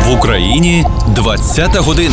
В Україні 20-та година.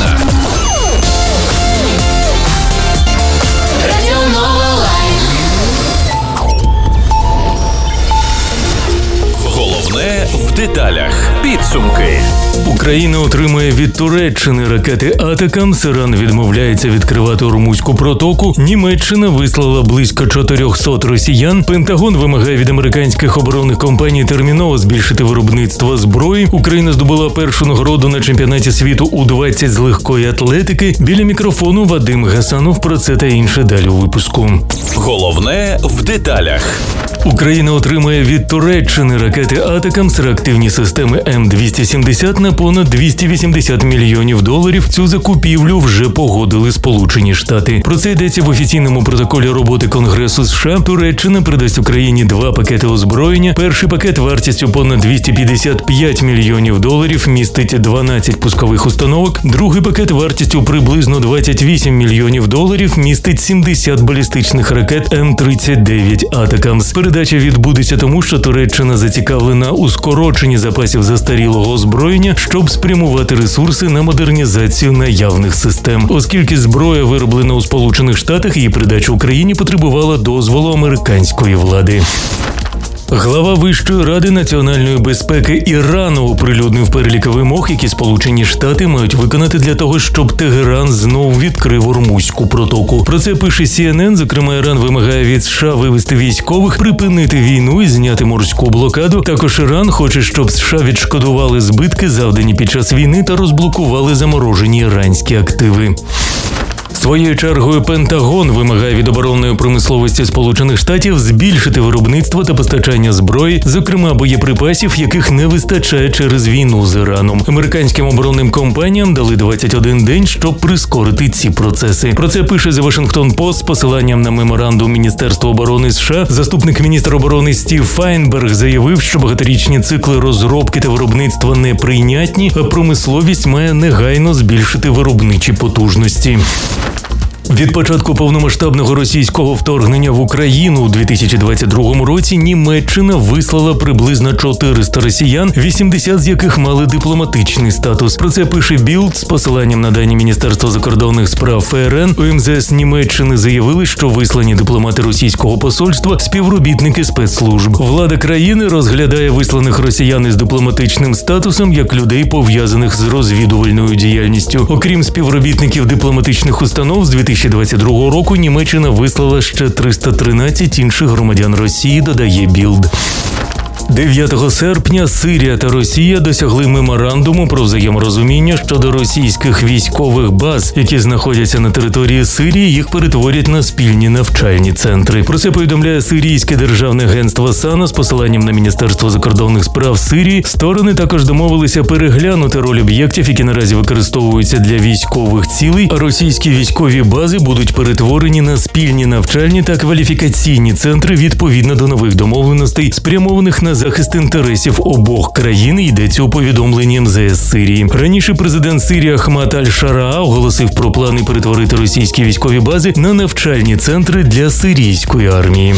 Головне в деталях. Підсумки. Україна отримує від Туреччини ракети «Атакамс», Іран відмовляється відкривати Ормузьку протоку, Німеччина вислала близько 400 росіян, Пентагон вимагає від американських оборонних компаній терміново збільшити виробництво зброї, Україна здобула першу нагороду на чемпіонаті світу У-20 з легкої атлетики. Біля мікрофону Вадим Гасанов. Про це та інше далі у випуску. Головне в деталях. Україна отримає від Туреччини ракети «Атакамс», реактивні системи М270 на понад $280 мільйонів. Цю закупівлю вже погодили Сполучені Штати. Про це йдеться в офіційному протоколі роботи Конгресу США. Туреччина придасть Україні 2 пакети озброєння. Перший пакет вартістю понад $255 мільйонів містить 12 пускових установок. Другий пакет вартістю приблизно $28 мільйонів містить 70 балістичних ракет М39 «Атакамс». Передача відбудеться тому, що Туреччина зацікавлена у скороченні запасів застарілого озброєння, щоб спрямувати ресурси на модернізацію наявних систем. Оскільки зброя вироблена у Сполучених Штатах, її передача Україні потребувала дозволу американської влади. Глава Вищої ради національної безпеки Ірану оприлюднив перелік вимог, які Сполучені Штати мають виконати для того, щоб Тегеран знов відкрив Ормузьку протоку. Про це пише CNN. Зокрема, Іран вимагає від США вивести військових, припинити війну і зняти морську блокаду. Також Іран хоче, щоб США відшкодували збитки, завдані під час війни, та розблокували заморожені іранські активи. Своєю чергою Пентагон вимагає від оборонної промисловості Сполучених Штатів збільшити виробництво та постачання зброї, зокрема боєприпасів, яких не вистачає через війну з Іраном. Американським оборонним компаніям дали 21 день, щоб прискорити ці процеси. Про це пише The Washington Post з посиланням на меморандум Міністерства оборони США. Заступник міністра оборони Стів Файнберг заявив, що багаторічні цикли розробки та виробництва неприйнятні, а промисловість має негайно збільшити виробничі потужності. Від початку повномасштабного російського вторгнення в Україну у 2022 році Німеччина вислала приблизно 400 росіян, 80 з яких мали дипломатичний статус. Про це пише Білд з посиланням на дані Міністерства закордонних справ ФРН. У МЗС Німеччини заявили, що вислані дипломати російського посольства – співробітники спецслужб. Влада країни розглядає висланих росіян із дипломатичним статусом як людей, пов'язаних з розвідувальною діяльністю. Окрім співробітників дипломатичних установ, з 2022 року Німеччина вислала ще 313 інших громадян Росії, додає Білд. 9 серпня Сирія та Росія досягли меморандуму про взаєморозуміння щодо російських військових баз, які знаходяться на території Сирії, їх перетворять на спільні навчальні центри. Про це повідомляє Сирійське державне агентство САНА з посиланням на Міністерство закордонних справ Сирії. Сторони також домовилися переглянути роль об'єктів, які наразі використовуються для військових цілей, а російські військові бази будуть перетворені на спільні навчальні та кваліфікаційні центри відповідно до нових домовленостей, спрямованих на захист інтересів обох країн, йдеться у повідомленні МЗС Сирії. Раніше президент Сирії Ахмад Аль-Шараа оголосив про плани перетворити російські військові бази на навчальні центри для сирійської армії.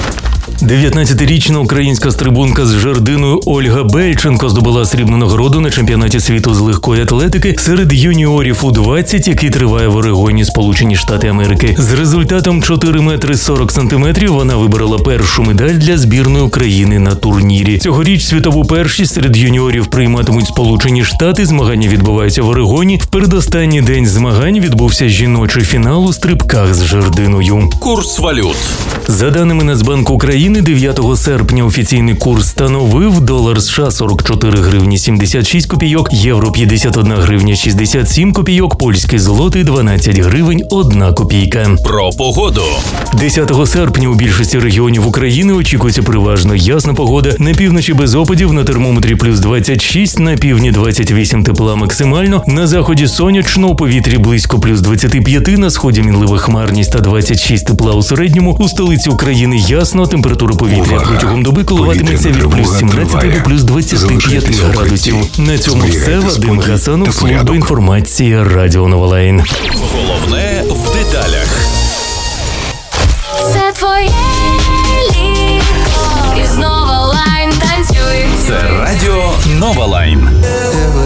19-річна українська стрибунка з жердиною Ольга Бельченко здобула срібну нагороду на чемпіонаті світу з легкої атлетики серед юніорів У-20, який триває в Орегоні, Сполучені Штати Америки. З результатом 4 метри 40 сантиметрів вона виборола першу медаль для збірної України на турнірі. Цьогоріч світову першість серед юніорів прийматимуть Сполучені Штати. Змагання відбуваються в Орегоні. В передостанній день змагань відбувся жіночий фінал у стрибках з жердиною. Курс валют. За даними Нацбанку України, 9 серпня офіційний курс становив долар США 44 гривні 76 копійок, євро 51 гривня 67 копійок, польський злотий 12 гривень 1 копійка. Про погоду. 10 серпня у більшості регіонів України очікується переважно ясна погода. На півночі без опадів, на термометрі плюс 26, на півдні 28 тепла максимально, на заході сонячно, у повітрі близько плюс 25, на сході мінлива хмарність та 26 тепла у середньому. У столиці України ясно, температура повітря протягом доби коливатиметься від плюс 17 до плюс 25 градусів. На цьому все. Вадим Гасанов, служба інформації, Радіо Новолайн. Головне в деталях. Це твоє літо, і знову лайн танцює. Це Радіо Новолайн.